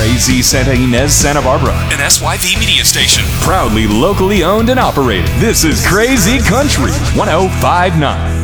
KZ Santa Ynez, Santa Barbara, an SYV media station. Proudly locally owned and operated. This is Crazy Country 1059.